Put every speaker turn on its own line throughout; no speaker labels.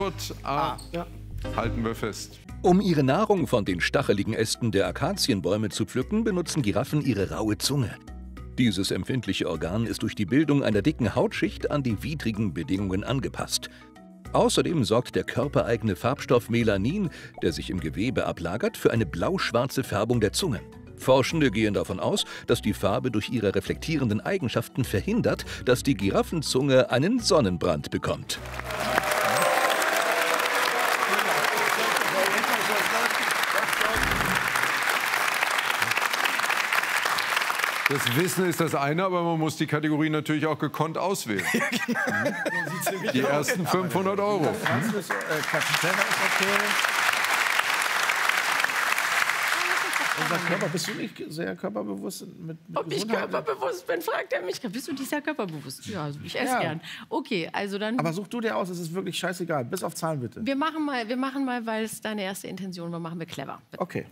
A. Ja.
Halten wir fest.
Um ihre Nahrung von den stacheligen Ästen der Akazienbäume zu pflücken, benutzen Giraffen ihre raue Zunge. Dieses empfindliche Organ ist durch die Bildung einer dicken Hautschicht an die widrigen Bedingungen angepasst. Außerdem sorgt der körpereigene Farbstoff Melanin, der sich im Gewebe ablagert, für eine blau-schwarze Färbung der Zunge. Forschende gehen davon aus, dass die Farbe durch ihre reflektierenden Eigenschaften verhindert, dass die Giraffenzunge einen Sonnenbrand bekommt.
Das Wissen ist das eine, aber man muss die Kategorie natürlich auch gekonnt auswählen. Die ersten 500 €.
Unser Körper, bist du nicht sehr körperbewusst?
Ob ich körperbewusst bin, fragt er mich. Bist du nicht sehr körperbewusst? Ja, also ich esse gern. Okay, also dann...
Aber such du dir aus, es ist wirklich scheißegal. Bis auf Zahlen, bitte.
Wir machen mal, weil es deine erste Intention war, machen wir clever. Bitte.
Okay.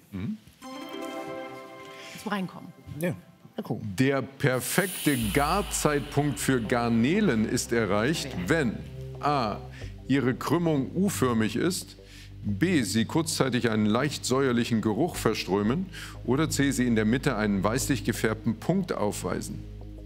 Jetzt reinkommen.
Ja.
Der perfekte Garzeitpunkt für Garnelen ist erreicht, wenn a. ihre Krümmung U-förmig ist, b. sie kurzzeitig einen leicht säuerlichen Geruch verströmen oder c. sie in der Mitte einen weißlich gefärbten Punkt aufweisen.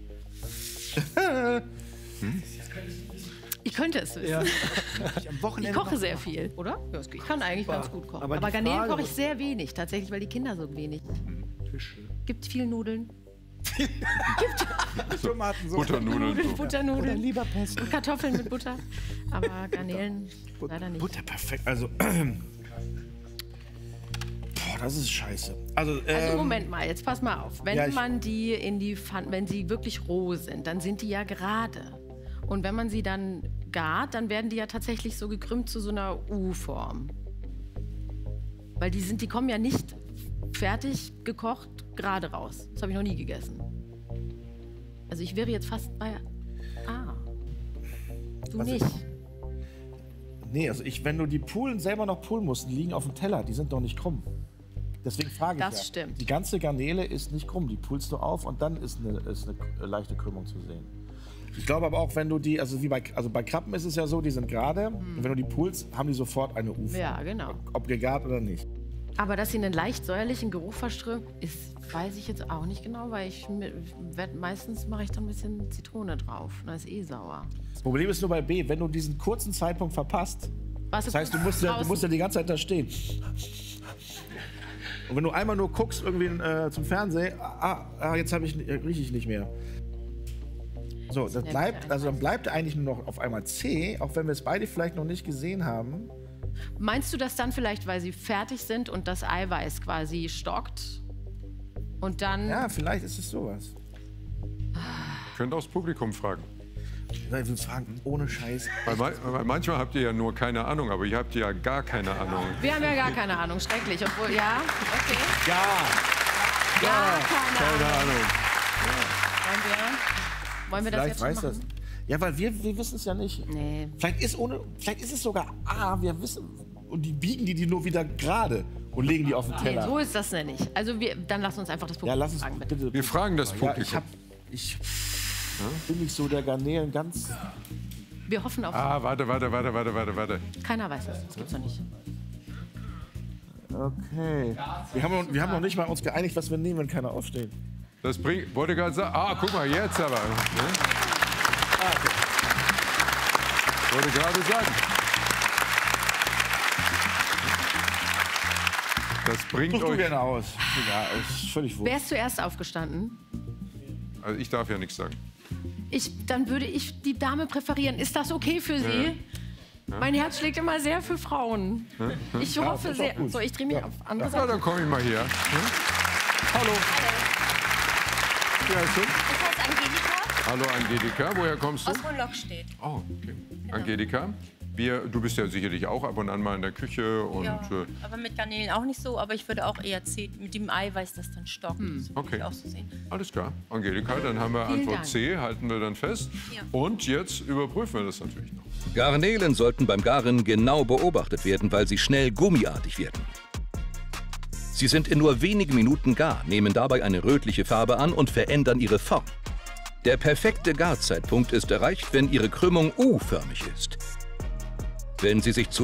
Ich könnte es wissen.
Ja.
Ich koche sehr viel, oder? Ja, ich kann eigentlich ganz gut kochen. Aber Garnelen koche ich sehr wenig, tatsächlich, weil die Kinder so wenig. Gibt viel Nudeln.
Tomatensoße.
Butternudeln.
Oder lieber Pesto.
Und Kartoffeln mit Butter. Aber Garnelen leider nicht.
Butter, perfekt. Also, das ist scheiße. Also
Moment mal, jetzt pass mal auf. Wenn man die in die Pfanne, wenn sie wirklich roh sind, dann sind die ja gerade. Und wenn man sie dann gart, dann werden die ja tatsächlich so gekrümmt zu so einer U-Form. Weil die kommen ja nicht fertig gekocht gerade raus. Das habe ich noch nie gegessen. Also ich wäre jetzt fast bei A. Du also nicht.
Nee, also wenn du die selber noch poolen musst, die liegen auf dem Teller, die sind doch nicht krumm. Deswegen frage ich
Das stimmt.
Die ganze Garnele ist nicht krumm, die poolst du auf und dann ist eine leichte Krümmung zu sehen. Ich glaube aber auch, wenn du die, also bei Krabben ist es ja so, die sind gerade und wenn du die poolst, haben die sofort eine U-Form.
Ja, genau.
Ob gegart oder nicht.
Aber dass sie einen leicht säuerlichen Geruch verströmt, weiß ich jetzt auch nicht genau, weil meistens mache ich da ein bisschen Zitrone drauf. Dann ist sauer.
Das Problem ist nur bei B, wenn du diesen kurzen Zeitpunkt verpasst, das heißt, du musst ja die ganze Zeit da stehen. Und wenn du einmal nur guckst irgendwie zum Fernsehen, jetzt rieche ich nicht mehr. So, dann bleibt eigentlich nur noch auf einmal C, auch wenn wir es beide vielleicht noch nicht gesehen haben.
Meinst du das dann vielleicht, weil sie fertig sind und das Eiweiß quasi stockt? Und dann...
Ja, vielleicht ist es sowas.
Könnt auch das Publikum fragen.
Wir fragen ohne Scheiß.
Weil manchmal habt ihr ja nur keine Ahnung, aber ihr habt ja gar keine Ahnung.
Wir haben ja gar keine Ahnung, schrecklich. Obwohl, ja, okay.
Ja,
keine Ahnung.
Wollen wir das jetzt schon machen?
Ja, weil wir wissen es ja nicht.
Nee.
Vielleicht ist es sogar A, wir wissen, und die biegen die nur wieder gerade und legen die auf den Teller.
Nee, so ist das ja nicht. Also dann lass uns einfach das Publikum fragen, bitte.
Wir fragen das Publikum.
Ja, ich bin nicht so der Garnelen ganz...
Wir hoffen auf...
Warte.
Keiner weiß das, das gibt's noch nicht.
Okay. Wir haben noch nicht mal uns geeinigt, was wir nehmen, wenn keiner aufsteht.
Das wollte gerade sagen, guck mal, jetzt aber. Ne?
Okay.
Wollte gerade sagen. Das bringt
Such
euch...
du gerne aus. Ja, ist völlig wurscht.
Wer ist zuerst aufgestanden?
Also ich darf ja nichts sagen.
Dann würde ich die Dame präferieren. Ist das okay für Sie? Ja. Mein Herz schlägt immer sehr für Frauen. Ich hoffe sehr... So, ich drehe mich auf andere Seite.
Na, dann komme ich mal her. Hallo. Wie heißt du?
Ich heiße Angelika.
Hallo Angelika, woher kommst du?
Aus Hohenlockstedt.
Oh, okay.
Genau.
Angelika, du bist ja sicherlich auch ab und an mal in der Küche. Und,
ja, aber mit Garnelen auch nicht so. Aber ich würde auch eher C, mit dem Eiweiß, das dann stockt. So
okay.
würde ich auch so sehen.
Alles klar. Angelika, dann haben wir Antwort C, halten wir dann fest.
Ja.
Und jetzt überprüfen wir das natürlich noch.
Garnelen sollten beim Garen genau beobachtet werden, weil sie schnell gummiartig werden. Sie sind in nur wenigen Minuten gar, nehmen dabei eine rötliche Farbe an und verändern ihre Form. Der perfekte Garzeitpunkt ist erreicht, wenn ihre Krümmung U-förmig ist. Wenn sie sich